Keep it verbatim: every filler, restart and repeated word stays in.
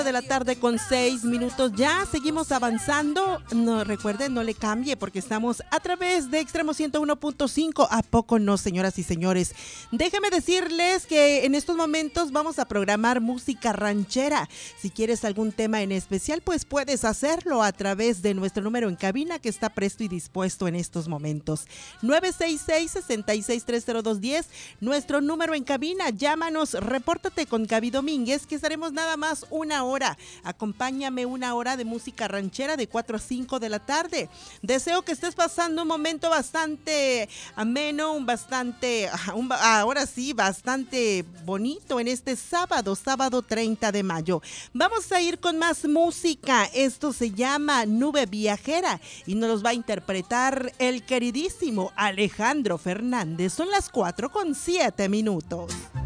De la tarde con seis minutos, ya seguimos avanzando. No, recuerden, no le cambie porque estamos a través de Extremo ciento uno punto cinco. ¿A poco no, señoras y señores? Déjenme decirles que en estos momentos vamos a programar música ranchera. Si quieres algún tema en especial, pues puedes hacerlo a través de nuestro número en cabina que está presto y dispuesto en estos momentos. nueve seis seis, seis seis tres cero dos uno cero, nuestro número en cabina. Llámanos, repórtate con Gaby Domínguez, que estaremos nada más una hora. Acompáñame una hora de música ranchera de cuatro a cinco de la tarde. Deseo que estés pasando un momento bastante ameno, un bastante, un, ahora sí, bastante bonito en este sábado, sábado treinta de mayo. Vamos a ir con más música. Esto se llama Nube Viajera y nos los va a interpretar el queridísimo Alejandro Fernández. Son las cuatro con siete minutos.